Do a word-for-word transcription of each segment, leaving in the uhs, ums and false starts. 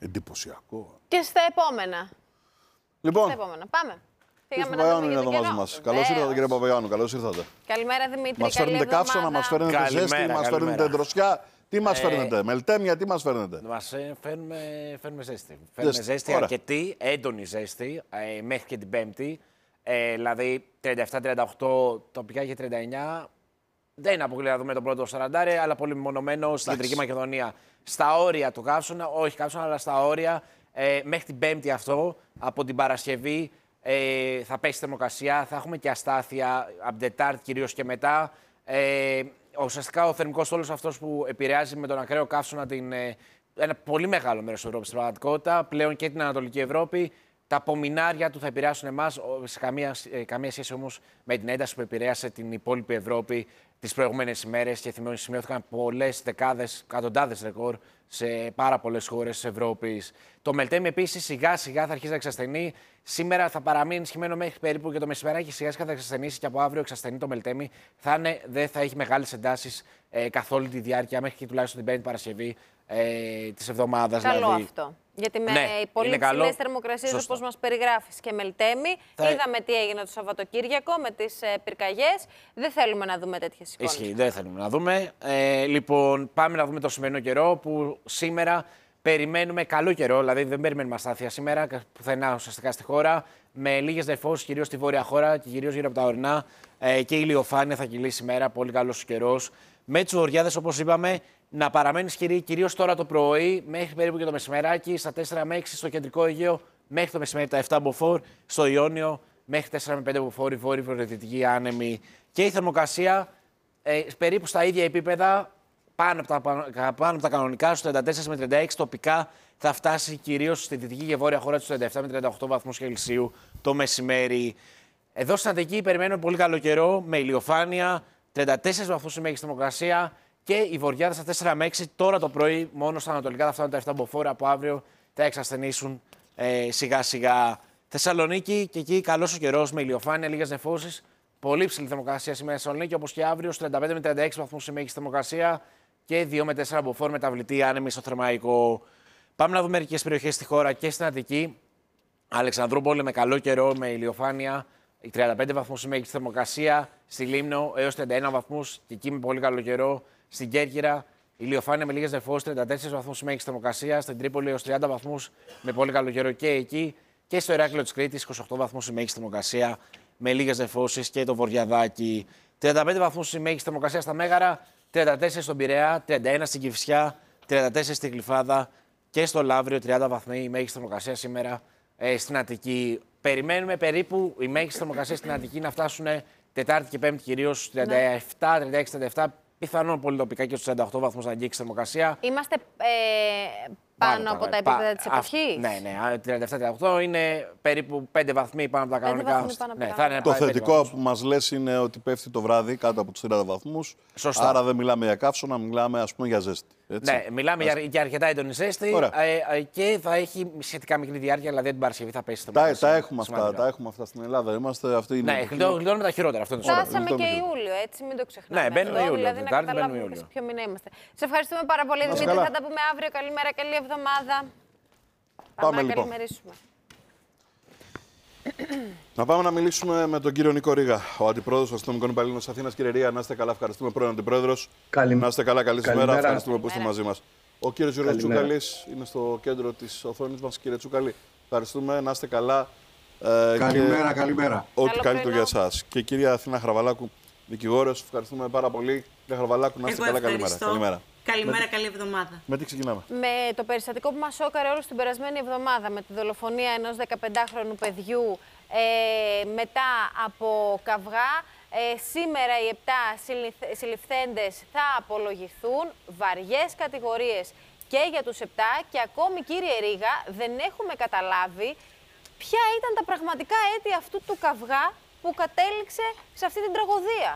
Εντυπωσιακό. Και στα επόμενα. Λοιπόν, στα επόμενα. Πάμε. Κύριε Παπαγιάννου είναι εδώ μαζί μας. Καλώς ήρθατε, κύριε Παπαγιάννου. Καλώς ήρθατε. Καλημέρα, Δημήτρη. Μας φέρνετε καύσωνα, μας φέρνετε ζέστη, μας φέρνετε δροσιά. Τι μας ε... φέρνετε, μελτέμια, τι μας φέρνετε. Μας ε, φέρνουμε, φέρνουμε ζέστη. Φέρνουμε ζέστη, ζέστη αρκετή, έντονη ζέστη, ε, μέχρι και την Πέμπτη. Ε, δηλαδή τριάντα επτά τριάντα οκτώ, τοπικά και τριάντα εννιά. Δεν αποκλείεται να δούμε τον πρώτο σαραντάρι, αλλά πολύ μονομένο στην Κεντρική Μακεδονία. Στα όρια του καύσωνα, όχι καύσωνα, αλλά στα όρια. Ε, μέχρι την Πέμπτη αυτό, από την Παρασκευή ε, θα πέσει η θερμοκρασία, θα έχουμε και αστάθεια από την Τετάρτη κυρίως και μετά. Ε, ουσιαστικά ο θερμικός στόλος αυτός που επηρεάζει με τον ακραίο καύσωνα την, ε, ένα πολύ μεγάλο μέρος της Ευρώπης στην πραγματικότητα, πλέον και την Ανατολική Ευρώπη. Τα απομεινάρια του θα επηρεάσουν εμάς, σε καμία, ε, καμία σχέση όμως με την ένταση που επηρέασε την υπόλοιπη Ευρώπη τις προηγούμενες ημέρες και σημειώθηκαν πολλές δεκάδες, εκατοντάδες ρεκόρ σε πάρα πολλές χώρες της Ευρώπης. Το Μελτέμι επίσης σιγά σιγά θα αρχίσει να εξασθενεί. Σήμερα θα παραμείνει ενισχυμένο μέχρι περίπου και το μεσημεράκι, σιγά σιγά θα εξασθενήσει και από αύριο εξασθενεί το Μελτέμι. Θα είναι, δεν θα έχει μεγάλες εντάσεις ε, καθ' όλη τη διάρκεια, μέχρι και τουλάχιστον την Πέμπτη Παρασκευή ε, της εβδομάδας. Καλό δηλαδή. αυτό. Γιατί με ναι, πολύ ψηλές θερμοκρασίες όπως μας περιγράφεις και Μελτέμι, θα... είδαμε τι έγινε το Σαββατοκύριακο με τις ε, πυρκαγιές. Δεν θέλουμε να δούμε τέτοιες εικόνες. Ισχύει, δεν θέλουμε να δούμε. Ε, λοιπόν, πάμε να δούμε το σημερινό καιρό που σήμερα περιμένουμε καλό καιρό, δηλαδή δεν περιμένουμε αστάθεια σήμερα, πουθενά ουσιαστικά στη χώρα, με λίγες νεφώσεις κυρίως στη βόρεια χώρα και κυρίως γύρω από τα ορεινά ε, και η ηλιοφάνεια θα κυλήσει σήμερα, πολύ καλός καιρός. Με τους βορειάδες, όπως είπαμε, να παραμένει ισχυρή κυρίως τώρα το πρωί, μέχρι περίπου και το μεσημεράκι, στα τέσσερα με έξι στο κεντρικό Αιγαίο, μέχρι το μεσημέρι τα επτά μποφόρ, στο Ιόνιο, μέχρι τέσσερα με πέντε μποφόρ, η βόρεια βορειοδυτική άνεμη. Και η θερμοκρασία ε, περίπου στα ίδια επίπεδα, πάνω από, τα, πάνω από τα κανονικά, στους τριάντα τέσσερα με τριάντα έξι, τοπικά θα φτάσει κυρίως στη δυτική και βόρεια χώρα, στους τριάντα επτά με τριάντα οκτώ βαθμούς Κελσίου το μεσημέρι. Εδώ στην Αττική περιμένουμε πολύ καλό καιρό, με ηλιοφάνεια, τριάντα τέσσερα βαθμούς η μέγιστη θερμοκρασία. Και οι βορειάδες στα τέσσερα με έξι τώρα το πρωί, μόνο στα ανατολικά θα φτάνουν τα επτά μποφόρ, από αύριο θα εξασθενήσουν ε, σιγά σιγά. Θεσσαλονίκη και εκεί καλός ο καιρός με ηλιοφάνεια, λίγες νεφώσεις. Πολύ ψηλή θερμοκρασία σήμερα στη Θεσσαλονίκη, όπως και αύριο, τριάντα πέντε με τριάντα έξι βαθμούς η μέγιστη θερμοκρασία και δύο με τέσσερα μποφόρ μεταβλητή άνεμη στο Θερμαϊκό. Πάμε να δούμε μερικές περιοχές στη χώρα και στην Αττική. Αλεξανδρούπολη με καλό καιρό, με ηλιοφάνεια, τριάντα πέντε βαθμούς η μέγιστη θερμοκρασία. Στη Λίμνο έως τριάντα ένα βαθμούς και εκεί με πολύ καλό καιρό. Στην Κέρκυρα, ηλιοφάνεια με λίγες νεφώσεις, τριάντα τέσσερα βαθμούς η μέγιστη θερμοκρασία. Στην Τρίπολη έως τριάντα βαθμούς με πολύ καλό καιρό και εκεί. Και στο Ηράκλειο της Κρήτης, είκοσι οκτώ βαθμούς η μέγιστη θερμοκρασία με λίγες νεφώσεις και το Βορειαδάκι. τριάντα πέντε βαθμούς η μέγιστη θερμοκρασία στα Μέγαρα, τριάντα τέσσερα στον Πειραιά, τριάντα ένα στην Κηφισιά, τριάντα τέσσερα στη Γλυφάδα και στο Λαύριο, τριάντα βαθμοί η μέγιστη θερμοκρασία σήμερα ε, στην Αττική. Περιμένουμε περίπου η μέγιστη θερμοκρασία στην Αττική να φτάσουν Τετάρτη και Πέμπτη κυρίως τριάντα επτά, τριάντα έξι, τριάντα επτά. Πιθανόν πολύ τοπικά και στους τριάντα οκτώ βαθμούς να αγγίξει θερμοκρασία. Είμαστε ε, πάνω, πάνω από τα επίπεδα πα, της εποχής. Ναι, ναι, τριάντα επτά τριάντα οκτώ είναι περίπου πέντε βαθμοί πάνω από τα κανονικά. Ναι, θα είναι το θετικό που μας λες είναι ότι πέφτει το βράδυ κάτω από τους τριάντα βαθμούς. Σωστά. Άρα δεν μιλάμε για καύσωνα, μιλάμε ας πούμε για ζέστη. Έτσι. Ναι, μιλάμε για, για αρκετά έντονη ζέστη ε, ε, και θα έχει σχετικά μικρή διάρκεια, δηλαδή την Παρασκευή θα πέσει. Τα, τα, έχουμε αυτά, τα έχουμε αυτά στην Ελλάδα. Είμαστε αυτή ναι, γλιτώνουμε τα χειρότερα. Αυτό φτάσαμε και Ιούλιο, έτσι, μην το ξεχνάμε. Ναι, μπαίνουμε Ιούλιο. Δηλαδή να καταλάβουμε σε ποιο μήνα είμαστε. Σε ευχαριστούμε πάρα πολύ, Δημήτρη. Θα τα πούμε αύριο. Καλημέρα, καλή εβδομάδα. Πάμε, Πάμε να λοιπόν. καλημερίσουμε. Να πάμε να μιλήσουμε με τον κύριο Νίκο Ρήγα, ο αντιπρόεδρος των αστυνομικών υπαλλήλων της Αθήνας. Κύριε Ρήγα, να είστε καλά. Ευχαριστούμε, πρώην αντιπρόεδρος. Καλη... Να είστε καλά, καλή ημέρα. Ευχαριστούμε που είστε μαζί μας. Ο κύριος Γιώργος Τσούκαλης είναι στο κέντρο της οθόνης μας. Κύριε Τσούκαλη, ευχαριστούμε. Να είστε καλά. Ε, καλημέρα, και... καλημέρα. Ό,τι καλύτερο για εσάς. Και η κυρία Αθήνα Χαρβαλάκου, δικηγόρος, ευχαριστούμε πάρα πολύ. Κύριε Χαρβαλάκου, να είστε καλά, καλημέρα. Καλημέρα. Καλημέρα, με... καλή εβδομάδα. Με τι ξεκινάμε? Με το περιστατικό που μας σόκαρε όλους την περασμένη εβδομάδα, με τη δολοφονία ενός δεκαπεντάχρονου παιδιού ε, μετά από καυγά. Ε, σήμερα οι επτά συλληφθέντες θα απολογηθούν, βαριές κατηγορίες και για τους επτά και ακόμη, κύριε Ρήγα, δεν έχουμε καταλάβει ποια ήταν τα πραγματικά αίτια αυτού του καυγά που κατέληξε σε αυτή την τραγωδία.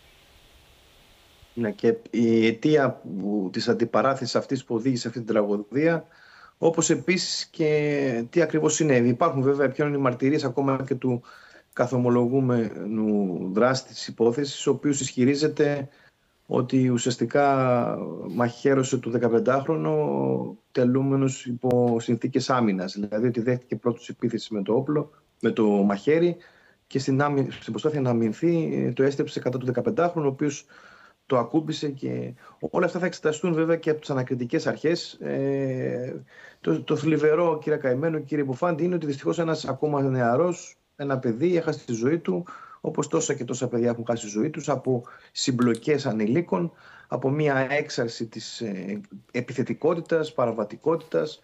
Ναι, και η αιτία που, της αντιπαράθεσης αυτής που οδήγησε αυτή την τραγωδία, όπως επίσης και τι ακριβώς συνέβη. Υπάρχουν βέβαια ποιον οι μαρτυρίες ακόμα και του καθομολογούμενου δράστη της υπόθεσης, ο οποίος ισχυρίζεται ότι ουσιαστικά μαχαίρωσε το δεκαπεντάχρονο τελούμενος υπό συνθήκες άμυνας. Δηλαδή ότι δέχτηκε πρώτος επίθεση με το όπλο, με το μαχαίρι, και στην, άμυ... στην προσπάθεια να αμυνθεί το έστρεψε κατά του δεκαπεντάχρονου, ο οποίος το ακούμπησε. Και όλα αυτά θα εξεταστούν βέβαια και από τις ανακριτικές αρχές. Ε, το, το θλιβερό, κύριε Καημένο, κύριε Μπουφάντη, είναι ότι δυστυχώς ένας ακόμα νεαρός, ένα παιδί, έχασε τη ζωή του, όπως τόσα και τόσα παιδιά έχουν χάσει τη ζωή τους από συμπλοκές ανηλίκων, από μια έξαρση της ε, επιθετικότητας, παραβατικότητας,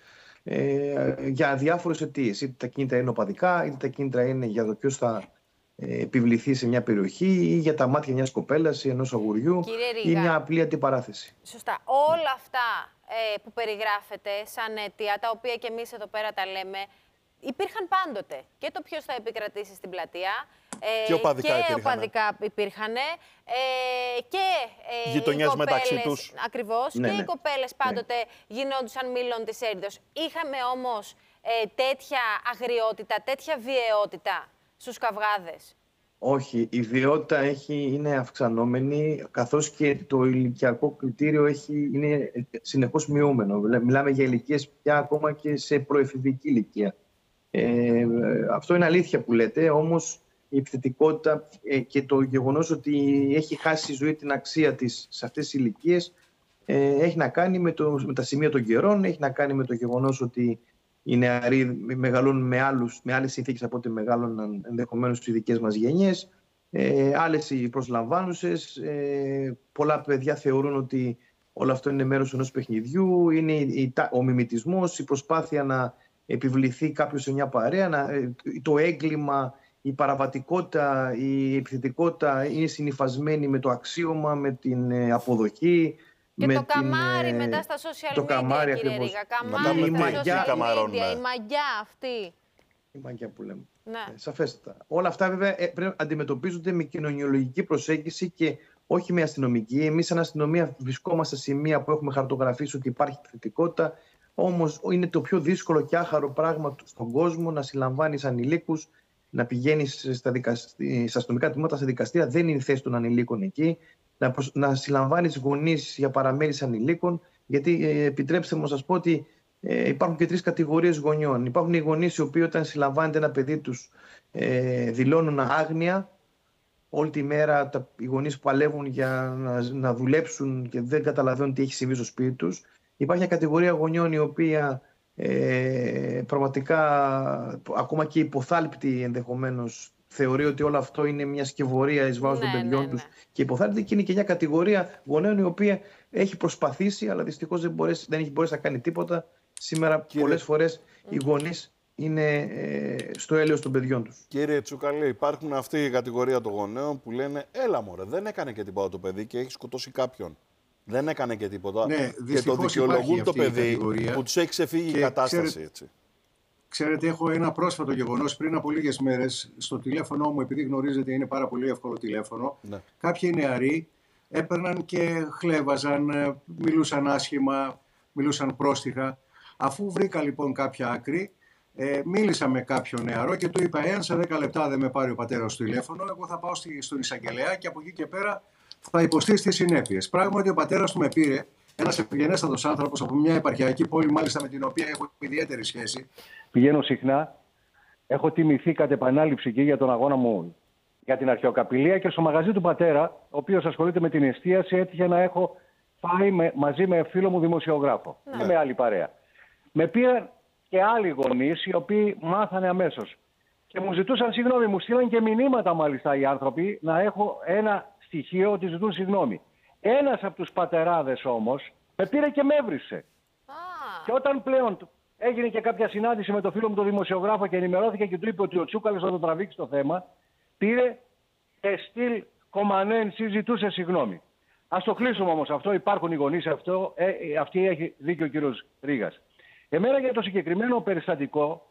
ε, για διάφορες αιτίες. Είτε τα κίνητρα είναι οπαδικά, είτε τα κίνητρα είναι για το ποιος θα ε, επιβληθεί σε μια περιοχή, ή για τα μάτια μιας κοπέλας ή ενός αγουριού, ή μια απλή αντιπαράθεση. Σωστά. Όλα αυτά ε, που περιγράφεται σαν αίτια, τα οποία και εμείς εδώ πέρα τα λέμε, υπήρχαν πάντοτε. Και το ποιος θα επικρατήσει στην πλατεία. Ε, και οπαδικά και υπήρχαν. Οπαδικά υπήρχαν ε, και ε, γειτονιές μεταξύ τους. Ακριβώς. Ναι, και ναι. οι κοπέλες πάντοτε ναι. γινόντουσαν μήλων της έρηδος. Είχαμε όμως ε, τέτοια αγριότητα, τέτοια βιαιότητα στους καυγάδες? Όχι, η βιαιότητα έχει, είναι αυξανόμενη, καθώς και το ηλικιακό κριτήριο έχει, είναι συνεχώς μειούμενο. Μιλάμε για ηλικίες πια ακόμα και σε προεφηβική ηλικία. Ε, αυτό είναι αλήθεια που λέτε, όμως η επιθετικότητα ε, και το γεγονός ότι έχει χάσει η ζωή την αξία της σε αυτές τις ηλικίες ε, έχει να κάνει με, το, με τα σημεία των καιρών, έχει να κάνει με το γεγονός ότι οι νεαροί μεγαλώνουν με, άλλους, με άλλες συνθήκες από ό,τι μεγάλωναν ενδεχομένως στις δικές μας γενιές, ε, άλλες οι προσλαμβάνουσες, ε, πολλά παιδιά θεωρούν ότι όλο αυτό είναι μέρος ενός παιχνιδιού, είναι η, ο μιμητισμός, η προσπάθεια να επιβληθεί κάποιος σε μια παρέα, να, το έγκλημα, η παραβατικότητα, η επιθετικότητα είναι συνυφασμένη με το αξίωμα, με την αποδοχή. Και με το την, καμάρι μετά στα social το media, καμάρι, κύριε ακριβώς. Ρίγα. Καμάρι η στα μαγιά, social media, η μαγιά αυτή. Η μαγιά που λέμε. Ναι. Ε, σαφέστατα. Όλα αυτά βέβαια πρέπει να αντιμετωπίζονται με κοινωνιολογική προσέγγιση και όχι με αστυνομική. Εμείς σαν αστυνομία βρισκόμαστε σε σημεία που έχουμε χαρτογραφήσει ότι υπάρχει επιθετικότητα. Όμως είναι το πιο δύσκολο και άχαρο πράγμα στον κόσμο να συλλαμβάνεις ανηλίκους, να πηγαίνεις στα, δικαστή, στα αστυνομικά τμήματα, στα δικαστήρια. Δεν είναι η θέση των ανηλίκων εκεί. Να, προσ... να συλλαμβάνεις γονείς για παραμέρις ανηλίκων. Γιατί ε, επιτρέψτε μου να σας πω ότι ε, υπάρχουν και τρεις κατηγορίες γονιών. Υπάρχουν οι γονείς οι οποίοι όταν συλλαμβάνεται ένα παιδί τους ε, δηλώνουν άγνοια. Όλη τη μέρα τα, οι γονείς παλεύουν για να, να δουλέψουν και δεν καταλαβαίνουν τι έχει συμβεί στο σπίτι τους. Υπάρχει μια κατηγορία γονιών η οποία ε, πραγματικά ακόμα και υποθάλπτη ενδεχομένως θεωρεί ότι όλο αυτό είναι μια σκευωρία εις βάρος ναι, των παιδιών ναι, ναι. τους και υποθάλπτη, και είναι και μια κατηγορία γονέων η οποία έχει προσπαθήσει αλλά δυστυχώς δεν, μπορέσει, δεν έχει μπορέσει να κάνει τίποτα. Σήμερα Κύριε... πολλές φορές οι γονείς είναι ε, στο έλεος των παιδιών τους. Κύριε Τσουκαλή, υπάρχουν αυτή η κατηγορία των γονέων που λένε έλα μωρέ, δεν έκανε και τίποτα το παιδί και έχει σκοτώσει κάποιον. Δεν έκανε και τίποτα. Ναι, και το δικαιολογούν το παιδί που τους έχει ξεφύγει και η κατάσταση. Ξέρετε, έτσι. ξέρετε, έχω ένα πρόσφατο γεγονός πριν από λίγες μέρες στο τηλέφωνο μου, επειδή γνωρίζετε είναι πάρα πολύ εύκολο τηλέφωνο. Ναι. Κάποιοι νεαροί έπαιρναν και χλέβαζαν, μιλούσαν άσχημα, μιλούσαν πρόστιχα. Αφού βρήκα λοιπόν κάποια άκρη, ε, μίλησα με κάποιον νεαρό και του είπα: εάν σε δέκα λεπτά δεν με πάρει ο πατέρας στο τηλέφωνο, εγώ θα πάω στη, στον εισαγγελέα και από εκεί και πέρα θα υποστεί στις συνέπειες. Πράγματι, ο πατέρας του με πήρε, ένας ευγενέστατος άνθρωπος από μια επαρχιακή πόλη, μάλιστα με την οποία έχω ιδιαίτερη σχέση. Πηγαίνω συχνά. Έχω τιμηθεί κατ' επανάληψη και για τον αγώνα μου για την αρχαιοκαπηλεία και στο μαγαζί του πατέρα, ο οποίος ασχολείται με την εστίαση, έτυχε να έχω πάει με, μαζί με φίλο μου δημοσιογράφο και με άλλη παρέα. Με πήραν και άλλοι γονείς οι οποίοι μάθανε αμέσως. Και μου ζητούσαν συγγνώμη, μου στείλαν και μηνύματα μάλιστα οι άνθρωποι να έχω ένα στοιχείο ότι ζητούν συγγνώμη. Ένας από τους πατεράδες όμως με πήρε και με έβρισε. Ah. Και όταν πλέον έγινε και κάποια συνάντηση με το φίλο μου τον δημοσιογράφο και ενημερώθηκε και του είπε ότι ο Τσούκαλης θα το τραβήξει το θέμα, πήρε και στυλ κομμανένση, ζητούσε συγγνώμη. Ας το κλείσουμε όμως αυτό, υπάρχουν οι γονείς αυτό, ε, αυτή έχει δίκιο ο κύριος Ρήγας. Εμένα για το συγκεκριμένο περιστατικό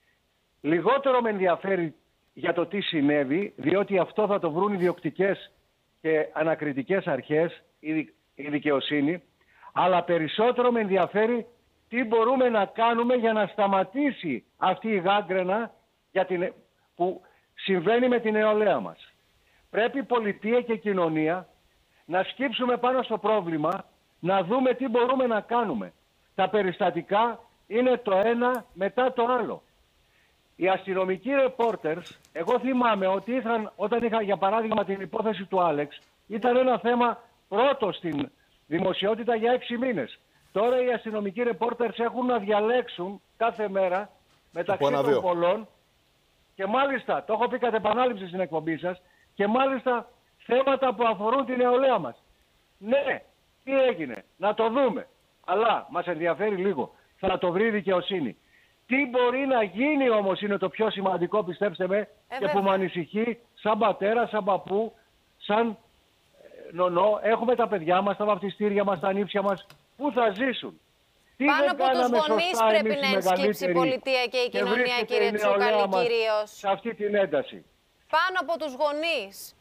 λιγότερο με ενδιαφέρει για το τι συνέβη, διότι αυτό θα το βρουν οι διοκτικές και ανακριτικές αρχές, η δικαιοσύνη, αλλά περισσότερο με ενδιαφέρει τι μπορούμε να κάνουμε για να σταματήσει αυτή η γάγκρενα για την, που συμβαίνει με την νεολαία μας. Πρέπει η πολιτεία και η κοινωνία να σκύψουμε πάνω στο πρόβλημα, να δούμε τι μπορούμε να κάνουμε. Τα περιστατικά είναι το ένα μετά το άλλο. Οι αστυνομικοί reporters, εγώ θυμάμαι ότι ήρθαν, όταν είχα για παράδειγμα την υπόθεση του Άλεξ, ήταν ένα θέμα πρώτο στην δημοσιότητα για έξι μήνες. Τώρα οι αστυνομικοί reporters έχουν να διαλέξουν κάθε μέρα μεταξύ των πολλών και μάλιστα, το έχω πει κατ' επανάληψη στην εκπομπή σας, και μάλιστα θέματα που αφορούν την νεολαία μας. Ναι, τι έγινε, να το δούμε. Αλλά μας ενδιαφέρει λίγο, θα το βρει η δικαιοσύνη. Τι μπορεί να γίνει όμως είναι το πιο σημαντικό, πιστέψτε με, ε, και που με ανησυχεί σαν πατέρα, σαν παππού, σαν νονό. Έχουμε τα παιδιά μας, τα βαπτιστήρια μας, τα ανήψια μας, που θα ζήσουν. Τι Πάνω από τους γονείς πρέπει να ενσκύψει η πολιτεία και η κοινωνία, κύριε Τσούκαλη, κυρίως. Σε αυτή την ένταση. Πάνω από τους γονείς.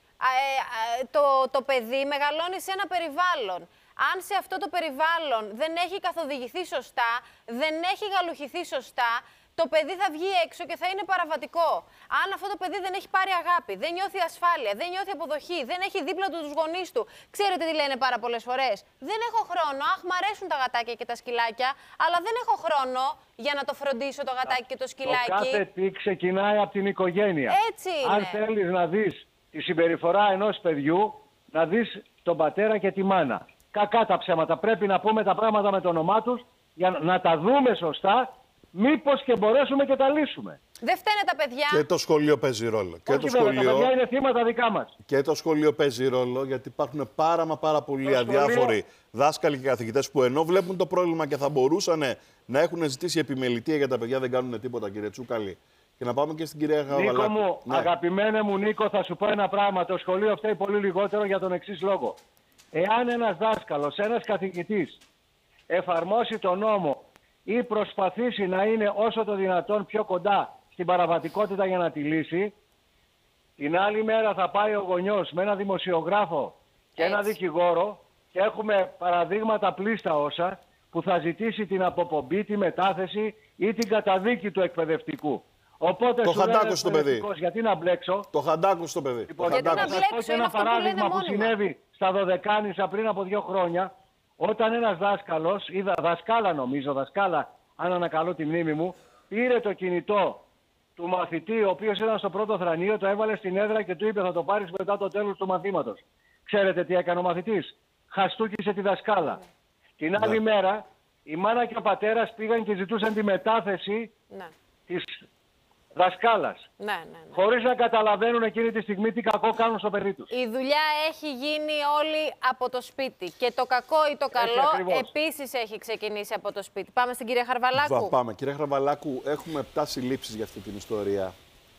Το, το παιδί μεγαλώνει σε ένα περιβάλλον. Αν σε αυτό το περιβάλλον δεν έχει καθοδηγηθεί σωστά, δεν έχει γαλουχηθεί σωστά, το παιδί θα βγει έξω και θα είναι παραβατικό. Αν αυτό το παιδί δεν έχει πάρει αγάπη, δεν νιώθει ασφάλεια, δεν νιώθει αποδοχή, δεν έχει δίπλα του τους γονείς του. Ξέρετε τι λένε πάρα πολλές φορές? Δεν έχω χρόνο. Αχ, μ' αρέσουν τα γατάκια και τα σκυλάκια, αλλά δεν έχω χρόνο για να το φροντίσω το γατάκι και το σκυλάκι. Το κάθε τι ξεκινάει από την οικογένεια. Έτσι είναι. Αν θέλεις να δεις τη συμπεριφορά ενός παιδιού, να δεις τον πατέρα και τη μάνα. Κακά τα ψέματα. Πρέπει να πούμε τα πράγματα με το όνομά τους για να τα δούμε σωστά, μήπως και μπορέσουμε και τα λύσουμε. Δεν φταίνε τα παιδιά. Και το σχολείο παίζει ρόλο. Και Όχι το βέβαια, σχολείο... τα παιδιά είναι θύματα δικά μας. Και το σχολείο παίζει ρόλο, γιατί υπάρχουν πάρα μα πάρα πολλοί το αδιάφοροι σχολείο... δάσκαλοι και καθηγητές που ενώ βλέπουν το πρόβλημα και θα μπορούσαν να έχουν ζητήσει επιμελητία για τα παιδιά, δεν κάνουν τίποτα, κύριε Τσούκαλη. Και να πάμε και στην κυρία Χαρβαλάκου. Νίκο μου, ναι. Αγαπημένε μου Νίκο, θα σου πω ένα πράγμα. Το σχολείο φταίει πολύ λιγότερο για τον εξής λόγο. Εάν ένας δάσκαλος, ένας καθηγητής εφαρμόσει τον νόμο ή προσπαθήσει να είναι όσο το δυνατόν πιο κοντά στην παραβατικότητα για να τη λύσει, την άλλη μέρα θα πάει ο γονιός με ένα δημοσιογράφο και ένα δικηγόρο και έχουμε παραδείγματα πλήστα όσα που θα ζητήσει την αποπομπή, τη μετάθεση ή την καταδίκη του εκπαιδευτικού. Οπότε το χαντάκο στο παιδί. Γιατί να μπλέξω. Το χαντάκο στο παιδί. Λοιπόν, γιατί να μπλέξω, είναι ένα παράδειγμα που, που συνέβη στα Δωδεκάνησα πριν από δύο χρόνια, όταν ένας δάσκαλος, ή δασκάλα νομίζω, δασκάλα, αν ανακαλώ τη μνήμη μου, πήρε το κινητό του μαθητή, ο οποίος ήταν στο πρώτο θρανείο, το έβαλε στην έδρα και του είπε θα το πάρεις μετά το τέλος του μαθήματος. Ξέρετε τι έκανε ο μαθητής? Χαστούκισε τη δασκάλα. Ναι. Την άλλη ναι. μέρα η μάνα και ο πατέρας πήγαν και ζητούσαν τη μετάθεση ναι. της δασκάλας. Ναι, ναι, ναι. Χωρίς να καταλαβαίνουν εκείνη τη στιγμή τι κακό κάνουν στο παιδί τους. Η δουλειά έχει γίνει όλη από το σπίτι. Και το κακό ή το καλό επίσης έχει ξεκινήσει από το σπίτι. Πάμε στην κυρία Χαρβαλάκου. Βα, πάμε. Κυρία Χαρβαλάκου, έχουμε επτά συλλήψεις για αυτή την ιστορία.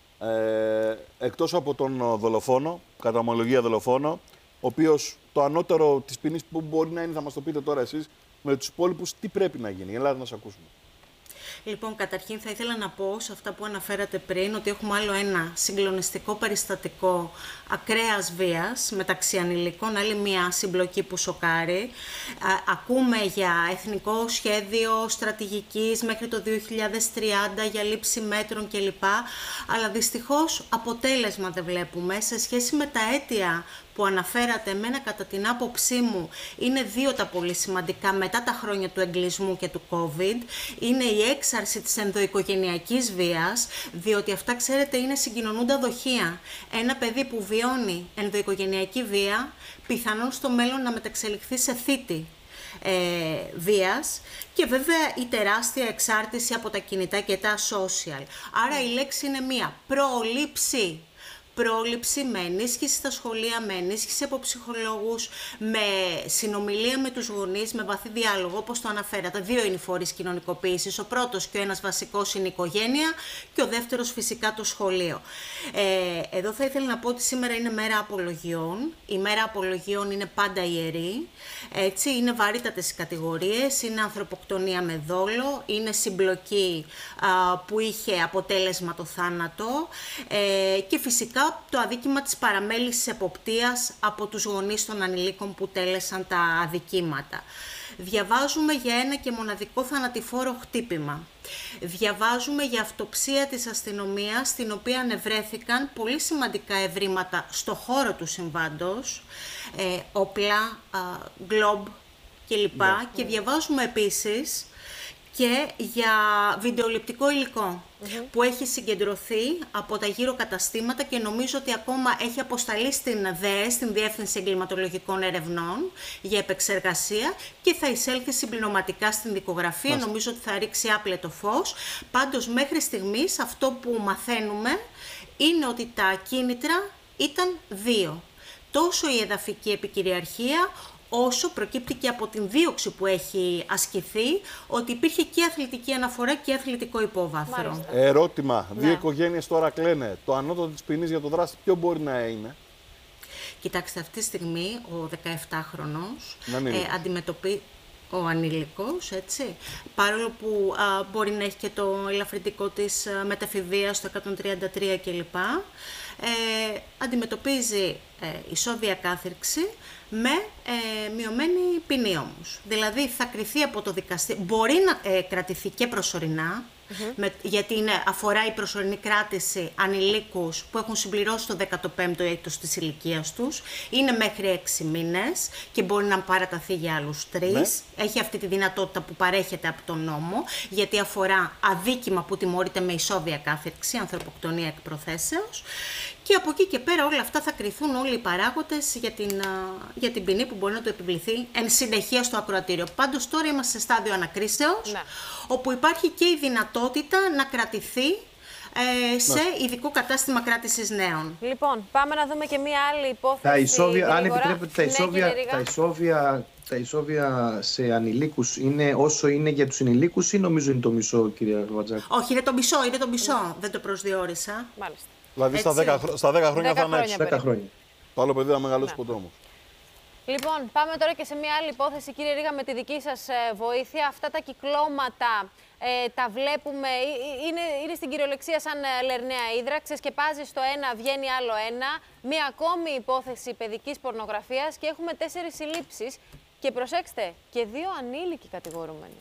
Ε, εκτός από τον δολοφόνο, κατά ομολογία δολοφόνο, ο οποίος το ανώτερο της ποινής που μπορεί να είναι, θα μας το πείτε τώρα εσείς, με τους υπόλοιπους τι πρέπει να γίνει. Ελάτε να σας ακούσουμε. Λοιπόν, καταρχήν θα ήθελα να πω σε αυτά που αναφέρατε πριν ότι έχουμε άλλο ένα συγκλονιστικό περιστατικό ακραίας βίας μεταξύ ανηλίκων, άλλη μια συμπλοκή που σοκάρει. Ακούμε για εθνικό σχέδιο στρατηγικής μέχρι το δύο χιλιάδες τριάντα για λήψη μέτρων κλπ. Αλλά δυστυχώς αποτέλεσμα δεν βλέπουμε σε σχέση με τα αίτια που αναφέρατε. Εμένα κατά την άποψή μου είναι δύο τα πολύ σημαντικά μετά τα χρόνια του εγκλισμού και του COVID. Είναι η έξαρση της ενδοοικογενειακής βίας, διότι αυτά ξέρετε είναι συγκοινωνούντα δοχεία. Ένα παιδί που βιώνει ενδοοικογενειακή βία πιθανόν στο μέλλον να μεταξελιχθεί σε θήτη ε, βίας και βέβαια η τεράστια εξάρτηση από τα κινητά και τα social. Άρα η λέξη είναι μία, πρόληψη. Πρόληψη με ενίσχυση στα σχολεία, με ενίσχυση από ψυχολόγους, με συνομιλία με τους γονείς, με βαθύ διάλογο, όπως το αναφέρατε. Δύο είναι οι φορείς κοινωνικοποίησης. Ο πρώτος και ο ένας βασικός είναι η οικογένεια και ο δεύτερος φυσικά το σχολείο. Ε, εδώ θα ήθελα να πω ότι σήμερα είναι μέρα απολογιών. Η μέρα απολογιών είναι πάντα ιερή. Έτσι, είναι βαρύτατες οι κατηγορίες, είναι ανθρωποκτονία με δόλο, είναι συμπλοκή α, που είχε αποτέλεσμα το θάνατο ε, και φυσικά το αδίκημα της παραμέλησης εποπτείας από τους γονείς των ανηλίκων που τέλεσαν τα αδικήματα. Διαβάζουμε για ένα και μοναδικό θανατηφόρο χτύπημα. Διαβάζουμε για αυτοψία της αστυνομίας, στην οποία ανεβρέθηκαν πολύ σημαντικά ευρήματα στο χώρο του συμβάντος, ε, όπλα, γκλόμπ κλπ. Ναι. Και διαβάζουμε επίσης και για βιντεοληπτικό υλικό mm-hmm. που έχει συγκεντρωθεί από τα γύρω καταστήματα και νομίζω ότι ακόμα έχει αποσταλεί στην ΔΕΕ, στην Διεύθυνση Εγκληματολογικών Ερευνών, για επεξεργασία και θα εισέλθει συμπληρωματικά στην δικογραφία. Μάλιστα. Νομίζω ότι θα ρίξει άπλετο φως. Πάντως μέχρι στιγμής αυτό που μαθαίνουμε είναι ότι τα κίνητρα ήταν δύο. Τόσο η εδαφική επικυριαρχία, όσο προκύπτει και από την δίωξη που έχει ασκηθεί, ότι υπήρχε και αθλητική αναφορά και αθλητικό υπόβαθρο. Μάλιστα. Ερώτημα. Ναι. Δύο οικογένειες τώρα κλαίνε. Το ανώτατο της ποινής για το δράστη ποιο μπορεί να είναι? Κοιτάξτε, αυτή τη στιγμή ο δεκαεφτάχρονος ε, αντιμετωπίζει... Ο ανήλικος, έτσι, παρόλο που α, μπορεί να έχει και το ελαφρυντικό της α, μεταφηβείας, το εκατόν τριάντα τρία κλπ. Ε, αντιμετωπίζει ε, ισόβια κάθυρξη με ε, μειωμένη ποινή όμως. Δηλαδή θα κριθεί από το δικαστήριο, μπορεί να ε, κρατηθεί και προσωρινά, mm-hmm. με, γιατί είναι, αφορά η προσωρινή κράτηση ανηλίκους που έχουν συμπληρώσει το δέκατο πέμπτο έτος της ηλικίας τους, είναι μέχρι έξι μήνες και μπορεί να παραταθεί για άλλους τρεις. Ναι. Έχει αυτή τη δυνατότητα που παρέχεται από τον νόμο, γιατί αφορά αδίκημα που τιμωρείται με ισόβια κάθυρξη, ανθρωποκτονία εκ προθέσεως. Και από εκεί και πέρα όλα αυτά θα κριθούν όλοι οι παράγοντες για την, για την ποινή που μπορεί να του επιβληθεί εν συνεχεία στο ακροατήριο. Πάντως τώρα είμαστε σε στάδιο ανακρίσεως, ναι. όπου υπάρχει και η δυνατότητα να κρατηθεί ε, σε ναι. ειδικό κατάστημα κράτησης νέων. Λοιπόν, πάμε να δούμε και μία άλλη υπόθεση. Τα ισόβια, αν επιτρέπετε, τα ισόβια, ναι, τα, ισόβια, τα ισόβια σε ανηλίκους είναι όσο είναι για τους ενηλίκους ή νομίζω είναι το μισό, κυρία Βατζάκη? Όχι, είναι το μισό, είναι το μισό. Ναι. Δεν το προσδιορίσα. Μάλιστα. Δηλαδή στα δέκα, στα δέκα χρόνια θα είναι έτσι. δέκα χρόνια. Το άλλο παιδί θα μεγαλώσει ποτέ όμως. Λοιπόν, πάμε τώρα και σε μια άλλη υπόθεση, κύριε Ρήγα, με τη δική σας βοήθεια. Αυτά τα κυκλώματα ε, τα βλέπουμε, είναι, είναι στην κυριολεξία σαν λερναία ύδρα. Ξεσκεπάζει το ένα, βγαίνει άλλο ένα. Μια ακόμη υπόθεση παιδικής πορνογραφίας και έχουμε τέσσερις συλλήψεις. Και προσέξτε, και δύο ανήλικοι κατηγορούμενοι.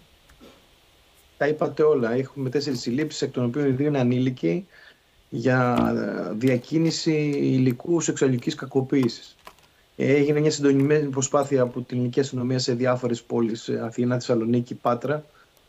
Τα είπατε όλα. Έχουμε τέσσερις συλλήψεις, εκ των οποίων οι δύο είναι ανήλικοι, για διακίνηση υλικού σεξουαλικής κακοποίησης. Έγινε μια συντονισμένη προσπάθεια από την ελληνική αστυνομία σε διάφορες πόλεις, Αθήνα, Θεσσαλονίκη, Πάτρα,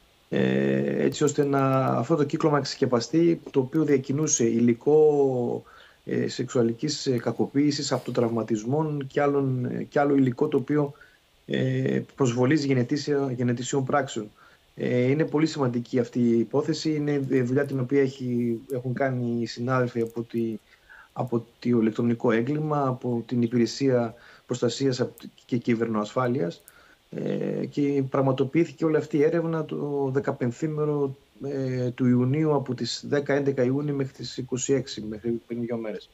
έτσι ώστε να, αυτό το κύκλωμα ξεσκεπαστεί, το οποίο διακινούσε υλικό ε, σεξουαλικής κακοποίησης, αυτοτραυματισμών και, άλλων, και άλλο υλικό το οποίο ε, προσβολίζει γενετήσιων πράξεων. Είναι πολύ σημαντική αυτή η υπόθεση. Είναι δουλειά την οποία έχει, έχουν κάνει οι συνάδελφοι από, τη, από το ηλεκτρονικό έγκλημα, από την Υπηρεσία Προστασίας και Κυβερνοασφάλειας ε, και πραγματοποιήθηκε όλη αυτή η έρευνα το δεκαπενθήμερο ε, του Ιουνίου, από τις δέκα έντεκα Ιούνιου μέχρι τις είκοσι έξι, μέχρι πριν δύο μέρες.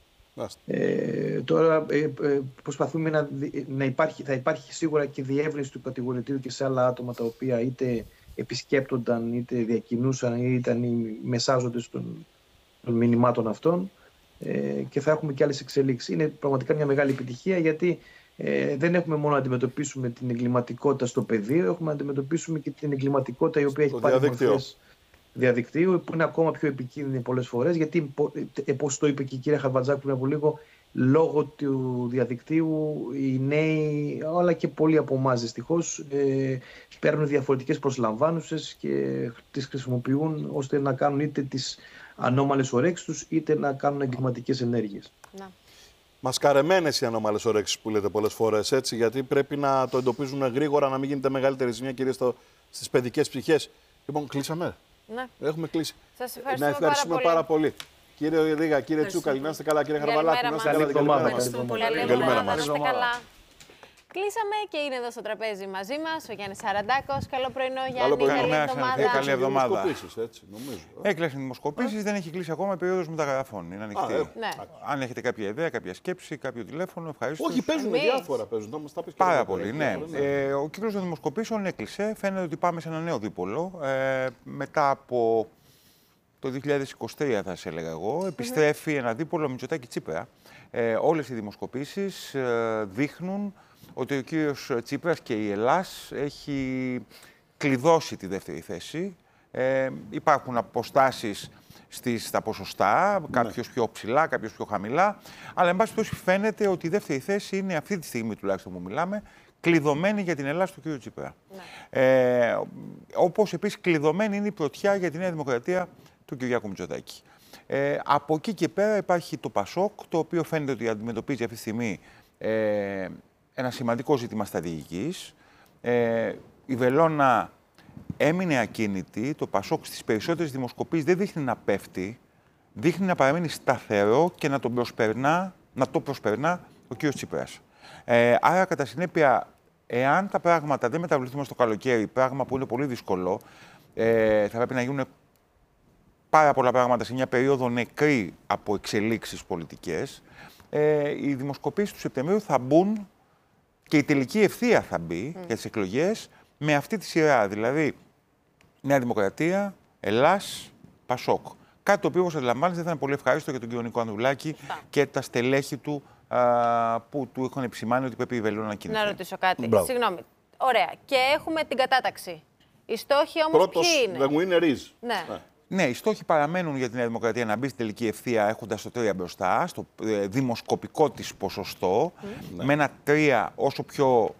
Ε, τώρα ε, ε, προσπαθούμε να, να υπάρχει, θα υπάρχει σίγουρα και διεύρυνση του κατηγορητήριου και σε άλλα άτομα τα οποία είτε επισκέπτονταν, είτε διακινούσαν, είτε ήταν οι μεσάζοντες των, των μηνυμάτων αυτών ε, και θα έχουμε και άλλες εξελίξεις. Είναι πραγματικά μια μεγάλη επιτυχία, γιατί ε, δεν έχουμε μόνο να αντιμετωπίσουμε την εγκληματικότητα στο πεδίο, έχουμε να αντιμετωπίσουμε και την εγκληματικότητα η οποία έχει πάρει μορφές διαδικτύου, που είναι ακόμα πιο επικίνδυνη πολλές φορές, γιατί, όπως το είπε και η κυρία Χαρβατζάκη πριν από λίγο, λόγω του διαδικτύου οι νέοι, αλλά και πολλοί από εμάς δυστυχώς, ε, παίρνουν διαφορετικές προσλαμβάνουσες και τις χρησιμοποιούν ώστε να κάνουν είτε τις ανώμαλες ορέξεις τους, είτε να κάνουν εγκληματικές ενέργειες. Να. Μασκαρεμένες οι ανώμαλες ορέξεις που λέτε πολλές φορές, έτσι, γιατί πρέπει να το εντοπίζουν γρήγορα, να μην γίνεται μεγαλύτερη ζημιά, κυρίως στις παιδικές ψυχές. Λοιπόν, κλείσαμε. Ναι. Έχουμε κλείσει. Σας ευχαριστούμε, να ευχαριστούμε πάρα, πάρα πολύ. πολύ. Κύριε Ρήγα, κύριε Τσούκαλη, να είστε καλά. Κύριε Χαρβαλάκη, να είστε καλά. Καλημέρα μας. Κλείσαμε και είναι εδώ στο τραπέζι μαζί μας ο Γιάννης Σαραντάκος. Καλό πρωινό, Γιάννη. Καλή εβδομάδα. Καλή εβδομάδα. Έτσι, νομίζω. Έκλεισαν δημοσκοπήσεις, δεν έχει κλείσει ακόμα η περίοδος μεταγραφών. Είναι ανοιχτή. Α, ε, ναι. Αν έχετε κάποια ιδέα, κάποια σκέψη, κάποιο τηλέφωνο, ευχαριστώ. Όχι, παίζουν διάφορα. Παίζουν, όμως, τα πάρα πολύ, ναι. ναι. Ε, ο κύκλος των δημοσκοπήσεων έκλεισε. Φαίνεται ότι πάμε σε ένα νέο δίπολο. Ε, μετά από το δύο χιλιάδες είκοσι τρία, θα σε έλεγα εγώ, επιστρέφει mm-hmm. ένα δίπολο Μητσοτάκη-Τσίπρα. Ε, όλες οι δημοσκοπήσεις ε, δείχνουν ότι ο κύριος Τσίπρας και η Ελλάς έχει κλειδώσει τη δεύτερη θέση. Ε, υπάρχουν αποστάσεις στις, στα ποσοστά, κάποιος ναι. πιο ψηλά, κάποιος πιο χαμηλά. Αλλά, εν πάση περιπτώσει, φαίνεται ότι η δεύτερη θέση είναι αυτή τη στιγμή, τουλάχιστον που μιλάμε, κλειδωμένη για την Ελλάδα του κ. Τσίπρα. Ναι. Ε, όπως επίσης κλειδωμένη είναι η πρωτιά για τη Νέα Δημοκρατία του Κυριάκου Μητσοτάκη. Ε, από εκεί και πέρα υπάρχει το Πασόκ, το οποίο φαίνεται ότι αντιμετωπίζει αυτή τη στιγμή ε, ένα σημαντικό ζήτημα στρατηγικής. Ε, η Βελόνα έμεινε ακίνητη, το Πασόκ στις περισσότερες δημοσκοπήσεις δεν δείχνει να πέφτει, δείχνει να παραμένει σταθερό και να, τον προσπερνά, να το προσπερνά ο κ. Τσίπρας. Ε, άρα, κατά συνέπεια, εάν τα πράγματα δεν μεταβληθούν στο καλοκαίρι, πράγμα που είναι πολύ δύσκολο, ε, θα πρέπει να γίνουν πάρα πολλά πράγματα σε μια περίοδο νεκρή από εξελίξεις πολιτικές, ε, οι δημοσκοπήσεις του Σεπτεμβρίου θα μπουν και η τελική ευθεία θα μπει mm. για τις εκλογές με αυτή τη σειρά. Δηλαδή, Νέα Δημοκρατία, Ελλάς, Πασόκ. Κάτι το οποίο, όπως αντιλαμβάνεστε, δεν θα είναι πολύ ευχάριστο για τον κύριο Νίκο Ανδρουλάκη και τα στελέχη του α, που του έχουν επισημάνει ότι πρέπει η Βελόνα να κινηθεί. Να ρωτήσω κάτι. Μπράβο. Συγγνώμη. Ωραία. Και έχουμε την κατάταξη. Οι στόχοι όμως ποιοι είναι? Πρώτος, the winner is. Ναι. ναι. Ναι, οι στόχοι παραμένουν για τη Νέα Δημοκρατία να μπει στην τελική ευθεία έχοντας το τρία μπροστά, στο ε, δημοσκοπικό της ποσοστό, mm. με ναι. ένα τρία όσο πιο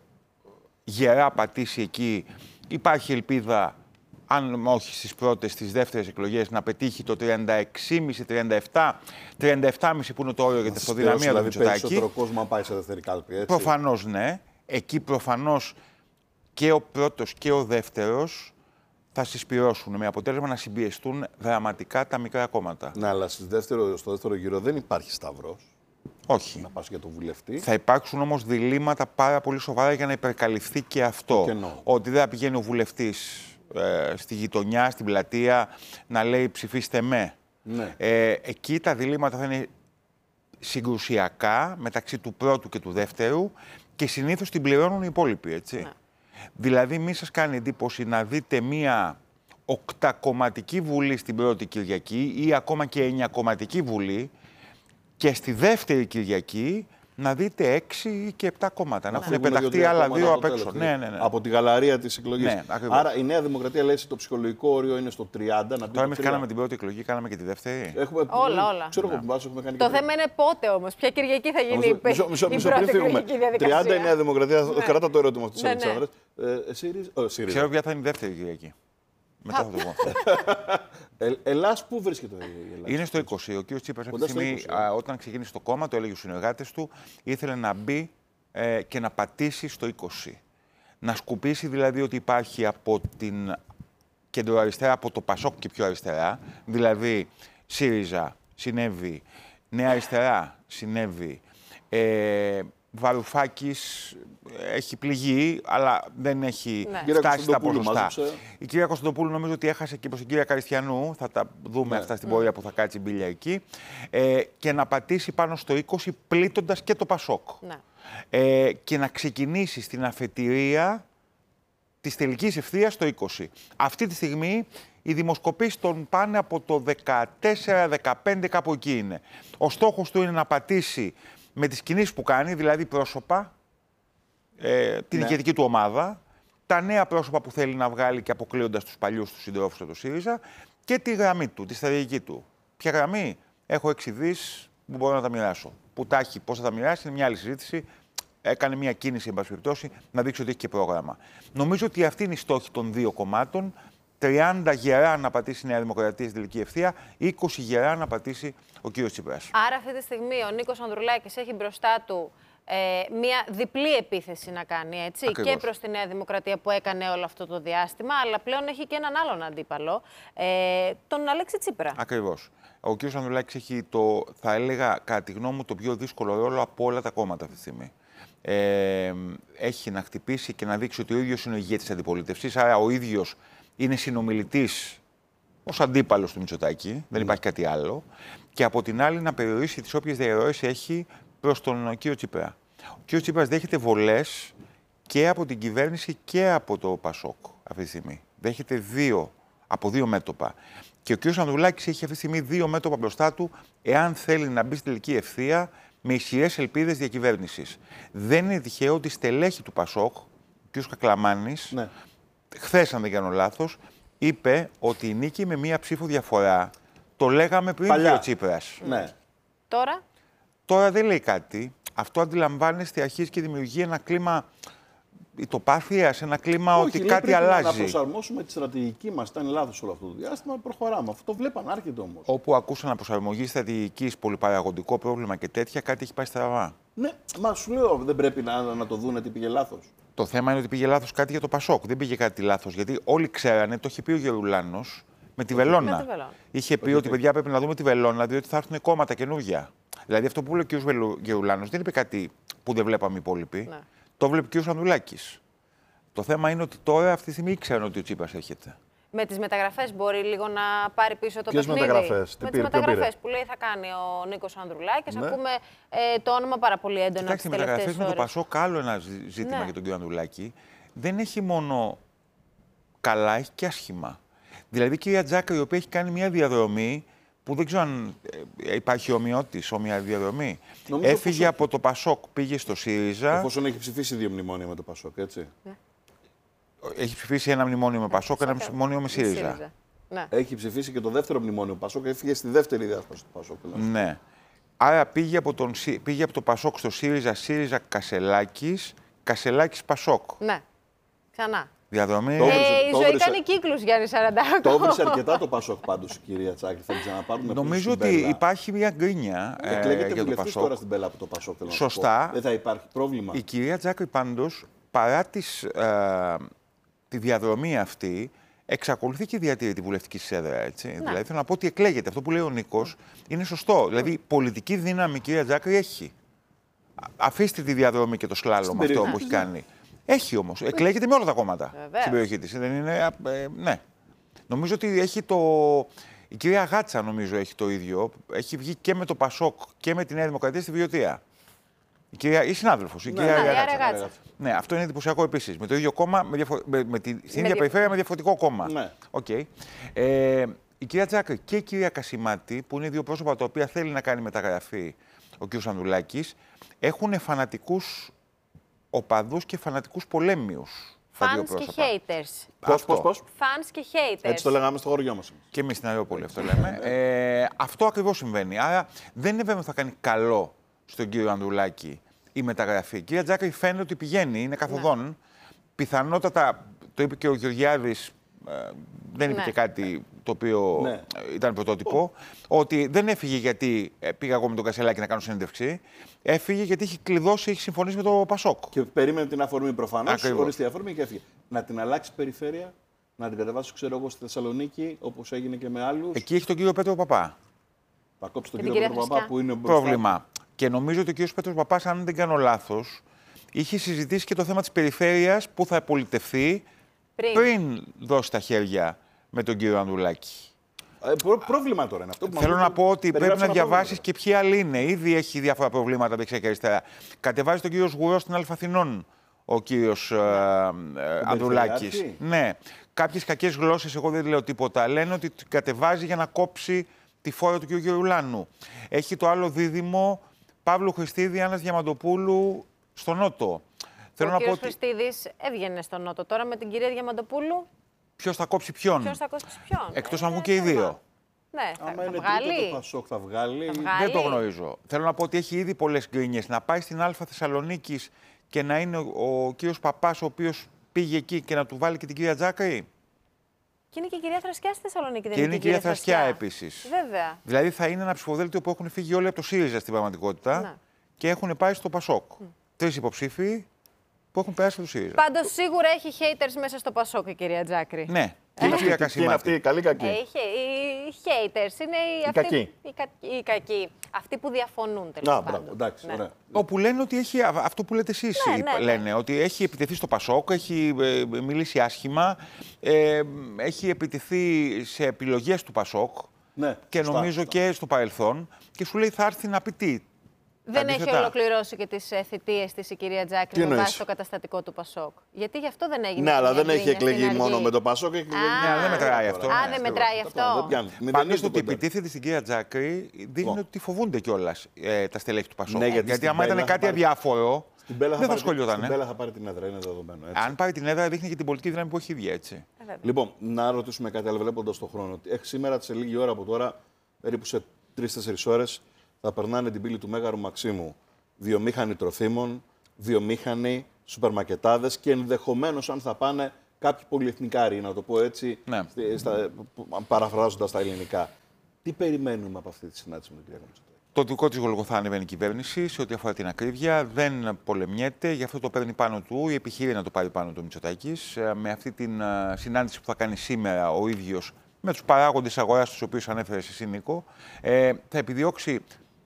γερά πατήσει εκεί. Υπάρχει ελπίδα, αν όχι στις πρώτες, στις δεύτερες εκλογές, να πετύχει το τριάντα έξι κόμμα πέντε τριάντα επτά, τριάντα επτά κόμμα πέντε που είναι το όριο για την αυτοδυναμία του Μητσοτάκη. Δηλαδή περισσότερο κόσμο πάει σε δεύτερη κάλπη, έτσι. Προφανώς ναι. Εκεί προφανώς και ο πρώτος και ο δεύτερος θα συσπυρώσουν, με αποτέλεσμα να συμπιεστούν δραματικά τα μικρά κόμματα. Ναι, αλλά στο δεύτερο, στο δεύτερο γύρο δεν υπάρχει σταυρός. Όχι. Να πας για τον βουλευτή. Θα υπάρξουν όμως διλήμματα πάρα πολύ σοβαρά για να υπερκαλυφθεί και αυτό. Και ότι δεν θα πηγαίνει ο βουλευτής ε, στη γειτονιά, στην πλατεία, να λέει ψηφίστε με. Ναι. Ε, εκεί τα διλήμματα θα είναι συγκρουσιακά μεταξύ του πρώτου και του δεύτερου και συνήθως την πληρώνουν οι υπόλοιποι, έτσι. Ναι. Δηλαδή, μη σας κάνει εντύπωση να δείτε μία οκτακομματική βουλή στην πρώτη Κυριακή ή ακόμα και εννιακομματική βουλή και στη δεύτερη Κυριακή να δείτε έξι και επτά κόμματα. Ναι. Να έχουν πεταχτεί άλλα δύο απ' έξω. Ναι, ναι, ναι. Από τη γαλαρία της εκλογής. Ναι, άρα η Νέα Δημοκρατία λέει το ψυχολογικό όριο είναι στο τριάντα. Να Τώρα εμείς κάναμε την πρώτη εκλογή, κάναμε και τη δεύτερη. Έχουμε, όλα, όλα. Ξέρω εγώ που έχουμε κάνει. Το θέμα είναι πότε όμως. Ποια Κυριακή θα γίνει η πρώτη εκλογική διαδικασία. τριάντα η Νέα Δημοκρατία. Κράτα το ερώτημα αυτό της Αλεξάνδρας. Ξέρω ποια θα είναι η δεύτερη Κυριακή. Μετά θα το πω. Ε, Ελλάς, πού βρίσκεται η Ελλάδα? Είναι στο είκοσι. Ο κ. Τσίπρας αυτή τη στιγμή, όταν ξεκίνησε το κόμμα, το έλεγε στους συνεργάτες του, ήθελε να μπει ε, και να πατήσει στο είκοσι. Να σκουπίσει δηλαδή ότι υπάρχει από την κεντροαριστερά, από το Πασόκ και πιο αριστερά, δηλαδή ΣΥΡΙΖΑ, συνέβη, Νέα Αριστερά, συνέβη, ε, Βαρουφάκης έχει πληγεί, αλλά δεν έχει ναι. φτάσει στα ποσοστά. Η κυρία Κωνσταντοπούλου νομίζω ότι έχασε και προς την κυρία Καριστιανού. Θα τα δούμε ναι. αυτά στην πορεία που θα κάτσει η μπίλια εκεί. Ε, και να πατήσει πάνω στο είκοσι, πλήττοντας και το Πασόκ. Ναι. Ε, και να ξεκινήσει στην αφετηρία της τελικής ευθείας στο είκοσι. Αυτή τη στιγμή οι δημοσκοπήσεις τον πάνε από το δεκατέσσερα δεκαπέντε, κάπου εκεί είναι. Ο στόχος του είναι να πατήσει με τις κινήσεις που κάνει, δηλαδή πρόσωπα, ε, την ναι. ηγετική του ομάδα, τα νέα πρόσωπα που θέλει να βγάλει και αποκλείοντας τους παλιούς του συντρόφους του ΣΥΡΙΖΑ και τη γραμμή του, τη στρατηγική του. Ποια γραμμή? Έχω έξι δις που μπορώ να τα μοιράσω. Που τα έχει, πώς θα τα μοιράσει, είναι μια άλλη συζήτηση. Έκανε μια κίνηση, εν πάση περιπτώσει, να δείξει ότι έχει και πρόγραμμα. Νομίζω ότι αυτή είναι η στόχη των δύο κομμάτων. τριάντα γερά να πατήσει η Νέα Δημοκρατία στην τελική ευθεία, είκοσι γερά να πατήσει ο κύριος Τσίπρας. Άρα αυτή τη στιγμή ο Νίκος Ανδρουλάκης έχει μπροστά του ε, μια διπλή επίθεση να κάνει, έτσι, Ακριβώς. και προς τη Νέα Δημοκρατία που έκανε όλο αυτό το διάστημα, αλλά πλέον έχει και έναν άλλον αντίπαλο, ε, τον Αλέξη Τσίπρα. Ακριβώς. Ο κύριος Ανδρουλάκης έχει το, θα έλεγα, κατά τη γνώμη μου, το πιο δύσκολο ρόλο από όλα τα κόμματα αυτή τη στιγμή. Ε, έχει να χτυπήσει και να δείξει ότι ο ίδιος είναι ο ηγέτης της αντιπολίτευσης, άρα ο ίδιος είναι συνομιλητής ως αντίπαλος του Μητσοτάκη, δεν υπάρχει κάτι άλλο, και από την άλλη να περιορίσει τις όποιες διαρροές έχει προς τον κύριο Τσίπρα. Ο κύριος Τσίπρας δέχεται βολές και από την κυβέρνηση και από το Πασόκ αυτή τη στιγμή. Δέχεται δύο, από δύο μέτωπα. Και ο κύριος Ανδρουλάκης έχει αυτή τη στιγμή δύο μέτωπα μπροστά του, εάν θέλει να μπει στη τελική ευθεία με ισχυρές ελπίδες διακυβέρνησης. Δεν είναι τυχαίο ότι στελέχη του Πασόκ, ο κ. Κακλαμάνης, ναι. χθες, αν δεν κάνω λάθος, είπε ότι η νίκη με μία ψήφο διαφορά, το λέγαμε πριν και ο Τσίπρας. Ναι. Τώρα? Τώρα δεν λέει κάτι. Αυτό αντιλαμβάνεστε, αρχίζει και δημιουργεί ένα κλίμα ητοπάθειας, ένα κλίμα Όχι, ότι λέει, κάτι πρέπει αλλάζει. Να προσαρμόσουμε τη στρατηγική μας. Ήταν λάθος όλο αυτό το διάστημα. Προχωράμε. Αυτό το βλέπαν, άρχεται όμως. Όπου ακούσαν να προσαρμογή στρατηγικής, πολυπαραγωγικό πρόβλημα και τέτοια, κάτι έχει πάει στραβά. Ναι, μα σου λέω, δεν πρέπει να, να το δούνε τι πήγε λάθος. Το θέμα είναι ότι πήγε λάθος κάτι για το Πασόκ. Δεν πήγε κάτι λάθος. Γιατί όλοι ξέρανε, το είχε πει ο Γερουλάνος με τη Βελόνα. Με τη Βελόνα. Είχε πει okay, ότι παιδιά πρέπει να δούμε τη Βελόνα, διότι θα έρθουν κόμματα καινούργια. Δηλαδή αυτό που λέει ο κ. Γερουλάνος δεν είπε κάτι που δεν βλέπαμε οι υπόλοιποι. Ναι. Το βλέπει ο κ. Ανδρουλάκης. Το θέμα είναι ότι τώρα αυτή τη στιγμή ήξεραν ότι ο Τσίπρας έρχεται. Με τις μεταγραφές μπορεί λίγο να πάρει πίσω το Ποιες παιχνίδι. μεταγραφές, τι με πήρε, τις μεταγραφές που λέει θα κάνει ο Νίκος Ανδρουλάκης. Ναι. Ακούμε ε, το όνομα πάρα πολύ έντονα. Κοιτάξτε, οι μεταγραφές με το Πασόκ, άλλο ένα ζήτημα ναι. για τον κ. Ανδρουλάκη. Δεν έχει μόνο καλά, έχει και άσχημα. Δηλαδή η κυρία Τζάκρη, η οποία έχει κάνει μια διαδρομή που δεν ξέρω αν υπάρχει ομοιότης, όμοια διαδρομή. Νομίζω έφυγε από το Πασόκ, πήγε στο ΣΥΡΙΖΑ. Εφόσον έχει ψηφίσει δύο μνημόνια με το Πασόκ, έτσι. Ναι. Έχει ψηφίσει ένα μνημόνιο με Πασόκ, ένα μνημόνιο με ΣΥΡΙΖΑ. ΣΥΡΙΖΑ. Ναι. Έχει ψηφίσει και το δεύτερο μνημόνιο Πασόκ, έφυγε στη δεύτερη διάσταση του Πασόκ. Ναι. Άρα πήγε από, τον, πήγε από το Πασόκ στο ΣΥΡΙΖΑ, ΣΥΡΙΖΑ Κασελάκης, Κασελάκης Πασόκ. Ναι. Ξανά. Διαδρομή. Ε, η ζωή κάνει κύκλους, Γιάννη Σαραντάκο. Το βρίσκει αρκετά το Πασόκ πάντως η κυρία Τσάκρη. Θα την ξαναπάρουμε. Νομίζω ότι υπάρχει μια γκρίνια ε, για το Πασόκ. Τώρα στην Μπέλα από το Πασόκ. Σωστά. Δεν θα υπάρχει πρόβλημα. Η κυρία Τσάκρη πάντως, παρά τις, ε, τη διαδρομή αυτή, εξακολουθεί και διατηρεί τη βουλευτική έδρα. Έτσι. Δηλαδή θέλω να πω ότι εκλέγεται. Αυτό που λέει ο Νίκος είναι σωστό. Δηλαδή πολιτική δύναμη η κυρία Τσάκρη έχει. Αφήστε τη διαδρομή και το σλάλομ αυτό που έχει κάνει. Έχει όμως. Εκλέγεται με όλα τα κόμματα Βεβαίως. στην περιοχή της. Δεν είναι, ε, ναι. Νομίζω ότι έχει το... Η κυρία Γάτσα νομίζω έχει το ίδιο. Έχει βγει και με το Πασόκ και με τη Νέα Δημοκρατία στη Βιωτεία. Η, κυρία, η συνάδελφος, η ναι, κυρία ναι, Γάτσα. Γάτσα. Ναι, αυτό είναι εντυπωσιακό επίσης. Με το ίδιο κόμμα, με διαφο... με, με τη... στην ίδια περιφέρεια με διαφορετικό κόμμα. Ναι. Okay. Ε, η κυρία Τζάκρη και η κυρία Κασιμάτη, που είναι δύο πρόσωπα τα οποία θέλει να κάνει μεταγραφή ο κ. Ανδρουλάκης, έχουν φανατικούς οπαδούς και φανατικούς πολέμιους. Fans και haters. Πώς, πώς, πώς. Fans και haters. Έτσι το λέγαμε στο χωριό μας. Και εμείς στην Αριόπολη αυτό λέμε. ε, αυτό ακριβώς συμβαίνει. Άρα δεν είναι βέβαια ότι θα κάνει καλό στον κύριο Ανδρουλάκη η μεταγραφή. Η κυρία Τζάκρη φαίνεται ότι πηγαίνει, είναι καθοδόν. Ναι. Πιθανότατα, το είπε και ο Γεωργιάδης, ε, δεν είπε ναι. και κάτι το οποίο ναι. ήταν πρωτότυπο, oh. ότι δεν έφυγε γιατί πήγα εγώ με τον Κασελάκη να κάνω συνέντευξη. Έφυγε γιατί έχει κλειδώσει, έχει συμφωνήσει με το Πασόκ. Και περίμενε την αφορμή προφανώς, χωρίς τη αφορμή και έφυγε. Να την αλλάξει περιφέρεια, να την κατεβάσει, ξέρω εγώ, στη Θεσσαλονίκη, όπως έγινε και με άλλους. Εκεί έχει τον κύριο Πέτρο Παπά. Θα κόψει τον κύριο Πέτρο Παπά που είναι μπροστά. Πρόβλημα. Και νομίζω ότι ο κύριος Πέτρος Παπάς, αν δεν κάνω λάθος, είχε συζητήσει και το θέμα της περιφέρειας που θα πολιτευθεί πριν, πριν δώσει τα χέρια με τον κύριο Ανδρουλάκη. Ε, προ, πρόβλημα τώρα είναι αυτό που Θέλω να πω ότι πρέπει να διαβάσεις και ποιοι άλλοι είναι. Ήδη έχει διάφορα προβλήματα δεξιά και αριστερά. Κατεβάζει τον κύριο Σγουρό στην Αλφα Αθηνών ο κύριος ναι. ε, Ανδρουλάκης. Ναι. Κάποιες κακές γλώσσες, εγώ δεν λέω τίποτα. Λένε ότι κατεβάζει για να κόψει τη φόρα του κύριου Γερουλάνου. Έχει το άλλο δίδυμο Παύλου Χριστίδη, Άννας Διαμαντοπούλου στο Νότο. Ο κύριος ότι... Χριστίδης έβγαινε στο Νότο. Τώρα με την κυρία Διαμαντοπούλου. Ποιος θα κόψει ποιον. Ποιος θα κόψει ποιον. Εκτός αν βγουν και οι δύο. Ναι, θα, Άμα θα είναι βγάλει. Το Πασόκ θα βγάλει. θα βγάλει. Δεν το γνωρίζω. Θέλω να πω ότι έχει ήδη πολλές γκρίνιες. Να πάει στην Αλφα Θεσσαλονίκης και να είναι ο, ο κύριος Παπάς, ο οποίος πήγε εκεί και να του βάλει και την κυρία Τζάκρη. Και είναι και η κυρία Θρασκιά στη Θεσσαλονίκη. Και είναι η κυρία Θρασκιά επίσης. Βέβαια. Δηλαδή θα είναι ένα ψηφοδέλτιο που έχουν φύγει όλοι από το ΣΥΡΙΖΑ στην πραγματικότητα ναι. και έχουν πάει στο Πασόκ. Mm. Τρεις υποψήφοι που έχουν περάσει από το ΣΥΡΙΖΑ. Πάντως σίγουρα έχει haters μέσα στο Πασόκ η κυρία Τζάκρη. Ναι. Και η κυρία Κασιμάτη. Είναι αυτή η καλή κακή. Έχει, οι haters είναι οι, αυτοί, κακοί. Οι, κα, οι κακοί. Αυτοί που διαφωνούν τελικά. Να, εντάξει, ναι. ωραία. Όπου λένε ότι έχει, αυτό που λέτε εσείς, ναι, ναι, λένε, ναι. ότι έχει επιτεθεί στο Πασόκ, έχει ε, μιλήσει άσχημα, ε, έχει επιτεθεί σε επιλογές του Πασόκ ναι, και σωστά, νομίζω σωστά. και στο παρελθόν και σου λέει θα έρθει να πει τι. Δεν Αντίθετα. έχει ολοκληρώσει και τις θητείες της η κυρία Τζάκρη με βάση το καταστατικό του Πασόκ. Γιατί γι' αυτό δεν έγινε. Ναι, αλλά δεν έχει εκλεγεί μόνο με το Πασόκ. Έχει εκλεγεί... Ναι, δεν μετράει αυτό. Α, δεν μετράει αυτό. Πάντως το ότι επιτίθεται στην κυρία Τζάκρη δείχνει ότι φοβούνται κιόλας τα στελέχη του Πασόκ. Γιατί άμα ήταν κάτι αδιάφορο. Δεν θα ασχολιόταν. Στην Μπέλα θα πάρει την έδρα, είναι δεδομένο. Έτσι. Αν πάρει την έδρα, δείχνει και την πολιτική δύναμη που έχει ίδια, έτσι. Ε, λοιπόν, να ρωτήσουμε κάτι, αλλά βλέποντας τον χρόνο. Έχει σήμερα, σε λίγη ώρα από τώρα, περίπου σε τρεις τέσσερις ώρες, θα περνάνε την πύλη του Μέγαρου Μαξίμου βιομήχανοι τροφίμων, βιομήχανοι, σουπερμακετάδες και ενδεχομένως, αν θα πάνε, κάποιοι πολυεθνικάροι, να το πω έτσι, ναι. παραφράζοντας τα ελληνικά. Τι περιμένουμε από αυτή τη συνάντηση με την κυρία Μητσοτάκη? Το δικό της Γολγοθά ανεβαίνει η κυβέρνηση σε ό,τι αφορά την ακρίβεια. Δεν πολεμιέται, γι' αυτό το παίρνει πάνω του ή επιχείρει να το πάρει πάνω του Μητσοτάκης. Με αυτή την συνάντηση που θα κάνει σήμερα ο ίδιος με τους παράγοντες αγοράς, τους οποίους ανέφερε εσύ, Νίκο, ε, θα επιδιώξει.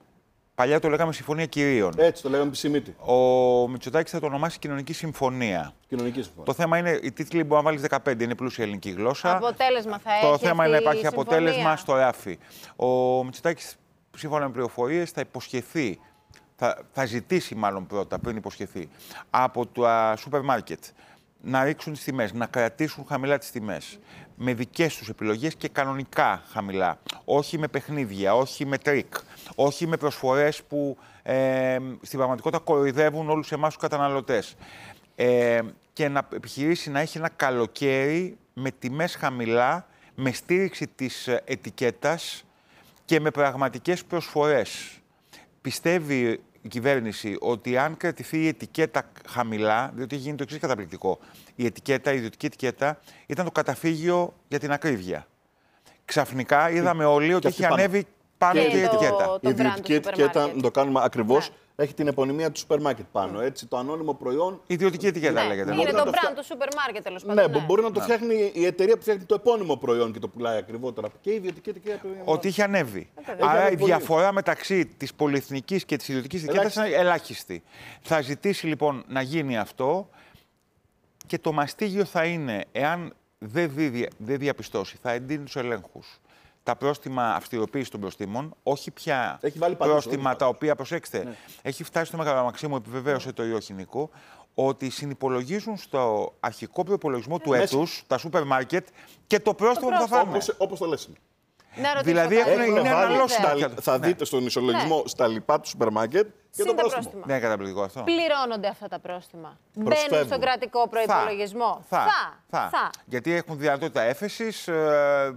Παλιά το λέγαμε συμφωνία κυρίων. Έτσι το λέγαμε επισημήτη. Ο Μητσοτάκης θα το ονομάσει κοινωνική συμφωνία. Κοινωνική συμφωνία. Το θέμα είναι, οι τίτλοι μπορεί να βάλει δεκαπέντε, είναι πλούσια ελληνική γλώσσα. Αποτέλεσμα θα το έχει. Το θέμα είναι να υπάρχει συμφωνία. αποτέλεσμα στο ράφι. Ο Μητσοτάκης, σύμφωνα με πληροφορίες, θα υποσχεθεί, θα, θα ζητήσει μάλλον πρώτα, πριν υποσχεθεί, από τα σούπερ μάρκετ να ρίξουν τις τιμές, να κρατήσουν χαμηλά τις τιμές. Με δικές τους επιλογές και κανονικά χαμηλά. Όχι με παιχνίδια, όχι με τρίκ, όχι με προσφορές που ε, στην πραγματικότητα κοροϊδεύουν όλους εμάς τους καταναλωτές. Ε, και να επιχειρήσει να έχει ένα καλοκαίρι με τιμές χαμηλά, με στήριξη της ετικέτας και με πραγματικές προσφορές. Πιστεύει η κυβέρνηση ότι αν κρατηθεί η ετικέτα χαμηλά, διότι έχει γίνει το εξής καταπληκτικό, η ετικέτα, η ιδιωτική ετικέτα ήταν το καταφύγιο για την ακρίβεια. Ξαφνικά είδαμε όλοι ότι έχει ανέβει πάνω και η ετικέτα. Η ιδιωτική ετικέτα, να το κάνουμε ακριβώς, έχει την επωνυμία του σούπερ μάρκετ πάνω. Έτσι, το ανώνυμο προϊόν. Η ιδιωτική ετικέτα ναι, λέγεται. Είναι το brand του σούπερ μάρκετ, τέλος πάντων. Ναι, μπορεί να το φτιάχνει η εταιρεία που φτιάχνει το επώνυμο προϊόν και το πουλάει ακριβότερα. Και η ιδιωτική ετικέτα. Ότι είχε ανέβει. Άρα η διαφορά μεταξύ της πολυεθνικής και της ιδιωτικής ετικέτας είναι ελάχιστη. Θα ζητήσει λοιπόν να γίνει αυτό και το μαστίγιο θα είναι, εάν δεν, δι, δεν διαπιστώσει, θα εντείνει τους ελέγχους. Τα πρόστιμα αυστηροποίηση των προστήμων, όχι πια πρόστιμα τα οποία, προσέξτε, ναι. έχει φτάσει στο Μέγαρο Μαξίμου, επιβεβαίωσε το Ιώχη Νίκο, ότι συνυπολογίζουν στο αρχικό προϋπολογισμό του έτους τα σούπερ μάρκετ και το πρόστιμο που θα φάνε. Όπως, όπως το λες. Δηλαδή έχουν, είναι αναλώσιμα. Θα δείτε ναι. στον ισολογισμό ναι. στα λοιπά του σούπερ μάρκετ και το πρόστιμο. Δεν είναι καταπληκτικό αυτό. Πληρώνονται αυτά τα πρόστιμα. Μπαίνουν στον κρατικό προϋπολογισμό. Θα. Θα. Θα. θα. Γιατί έχουν δυνατότητα έφεσης, ε,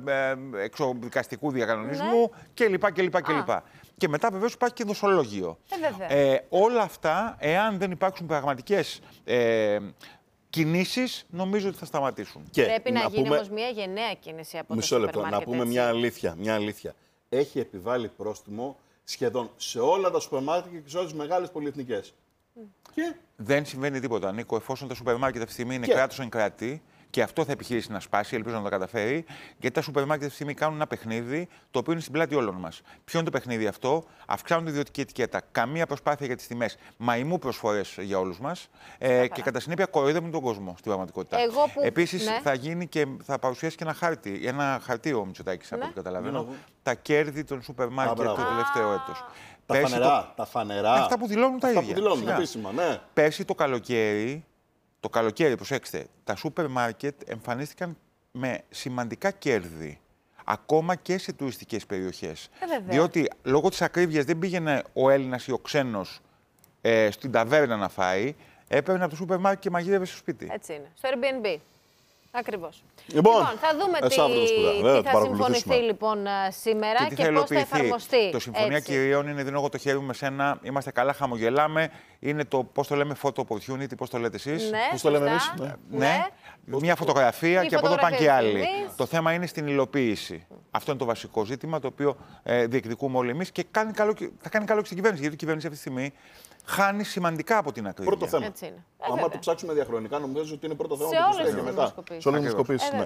ε, εξοδικαστικού διακανονισμού ναι. κλπ. κλπ, κλπ. Και μετά βεβαίως υπάρχει και δοσολόγιο. Ε, ε, όλα αυτά, εάν δεν υπάρξουν πραγματικές ε, κινήσεις, νομίζω ότι θα σταματήσουν. Και πρέπει να, να γίνει πούμε... όμως μια γενναία κίνηση από Μισό το λεπτό, σούπερ μάρκετ. Να πούμε μια αλήθεια, μια αλήθεια. Έχει επιβάλει πρόστιμο σχεδόν σε όλα τα σούπερ μάρκετ και σε όλες τις μεγάλες πολυεθνικές. Mm. Και... Δεν συμβαίνει τίποτα, Νίκο, εφόσον τα σούπερ μάρκετ αυτή τη στιγμή είναι και... κράτος εν κράτη. Και αυτό θα επιχειρήσει να σπάσει, ελπίζω να το καταφέρει, γιατί τα σούπερ μάρκετ αυτή τη στιγμή κάνουν ένα παιχνίδι το οποίο είναι στην πλάτη όλων μας. Ποιο είναι το παιχνίδι αυτό? Αυξάνουν τη ιδιωτική ετικέτα, καμία προσπάθεια για τις τιμές, μαϊμού προσφορές για όλους μας ε, και κατά συνέπεια κοροϊδεύουν τον κόσμο στην πραγματικότητα. Που... Επίσης ναι. θα γίνει και θα παρουσιάσει και ένα χάρτη, ένα χαρτί ο Μητσοτάκης, από ό,τι καταλαβαίνω, ναι. τα κέρδη των σούπερ μάρκετ το τελευταίο έτος. Τα φανερά, το... τα φανερά. Αυτά που δηλώνουν τα αυτά ίδια. Που δηλώνουν, επίσημα, ναι. Πέρσι το καλοκαίρι. Το καλοκαίρι, προσέξτε, τα σούπερ μάρκετ εμφανίστηκαν με σημαντικά κέρδη, ακόμα και σε τουριστικές περιοχές. Ε, Διότι λόγω της ακρίβειας δεν πήγαινε ο Έλληνας ή ο ξένος ε, στην ταβέρνα να φάει, έπαιρνε από το σούπερ μάρκετ και μαγείρευε στο σπίτι. Έτσι είναι. Στο Airbnb. Ακριβώς. Λοιπόν, λοιπόν, θα δούμε τι, τι θα συμφωνηθεί λοιπόν σήμερα και, και πώς θα εφαρμοστεί. Το Συμφωνία έτσι. Κυρίων είναι, δίνω εγώ το χέρι μου με σένα, είμαστε καλά, χαμογελάμε. Είναι το, πώς το λέμε, photo opportunity, πώς το λέτε εσείς. Ναι, πώς το λέμε εμείς. Ναι. ναι. ναι. Μια φωτογραφία και από εδώ πάνε και άλλοι. Το θέμα είναι στην υλοποίηση. Mm. Αυτό είναι το βασικό ζήτημα, το οποίο ε, διεκδικούμε όλοι εμείς και κάνει καλό, θα κάνει καλό και στην κυβέρνηση. Γιατί η κυβέρνηση αυτή τη στιγμή χάνει σημαντικά από την ακρίβεια. Πρώτο θέμα. Έτσι είναι. Άμα το ψάξουμε διαχρονικά, νομίζω ότι είναι πρώτο θέμα. Σε όλες τις δημοσκοπήσεις.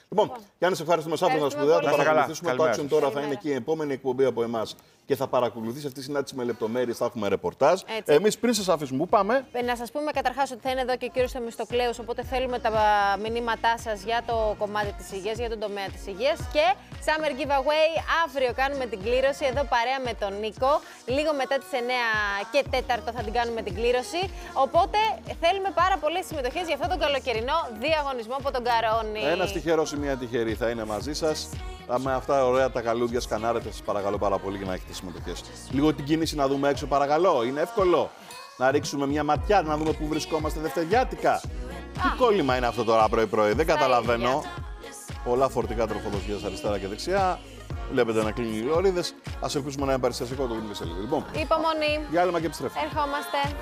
Λοιπόν, Γιάννη, σε ευχαριστούμε. Σάφη σπουδαία. Θα παρακολουθήσουμε το Action τώρα. Θα είναι εκεί η επόμενη εκπομπή από εμάς και θα παρακολουθήσει αυτή τη συνάντηση με λεπτομέρειες. Θα έχουμε ρεπορτάζ. Εμείς πριν σας αφήσουμε, πού πάμε. Να σας πούμε καταρχάς ότι θα είναι εδώ και ο κύριος Θεμιστοκλέους. Οπότε θέλουμε τα μηνύματά σας για το κομμάτι της υγείας, για τον τομέα της υγείας. Και Summer Giveaway. Αύριο κάνουμε την κλήρωση εδώ παρέα με τον Νίκο. Λίγο μετά τις εννιά και τέταρτο θα την κάνουμε την κλήρωση. Οπότε θέλουμε πάρα πολλές συμμετοχές για αυτόν τον καλοκαιρινό διαγωνισμό από τον Καρόνι. Ένας τυχερός ή μια τυχερή θα είναι μαζί σας. Με αυτά ωραία τα καλούδια σκανάρετε, σας παρακαλώ πάρα πολύ για να έχετε συμμετοχές. Λίγο την κίνηση να δούμε έξω, παρακαλώ. Είναι εύκολο να ρίξουμε μια ματιά, να δούμε πού βρισκόμαστε δευτεριάτικα. Τι κόλλημα είναι αυτό τώρα πρωί-πρωί, δεν καταλαβαίνω. Πολλά φορτικά τροφοδοσίας αριστερά και δεξιά. Βλέπετε να κλείνουν οι λωρίδες. Ας ελπίσουμε να είναι παριστασικό το δούμε σε λίγο. Λοιπόν, υπομονή. Διάλειμμα και επιστρέφουμε. Ερχόμαστε.